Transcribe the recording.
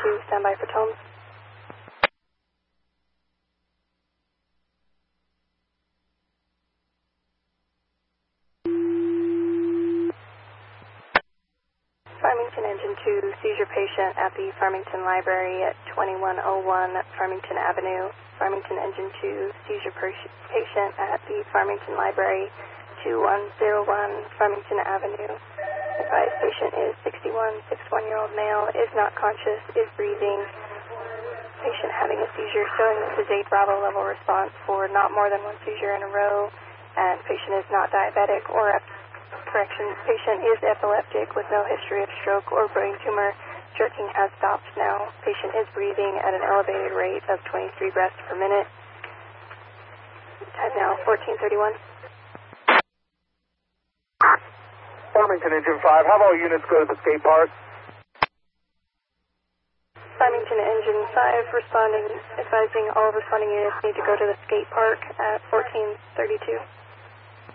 2, stand by for tones. Farmington Engine 2, seizure patient at the Farmington Library at 2101 Farmington Avenue. Farmington Engine 2, seizure patient at the Farmington Library, 2101 Farmington Avenue. Advised patient is 61-year-old male, is not conscious, is breathing. Patient having a seizure showing this is a Bravo level response for not more than one seizure in a row, and patient is not diabetic or patient is epileptic with no history of stroke or brain tumor. Jerking has stopped now. Patient is breathing at an elevated rate of 23 breaths per minute. Time now 14:31. Farmington Engine 5, have all units go to the skate park. Farmington Engine 5 responding, advising all responding units need to go to the skate park at 14:32.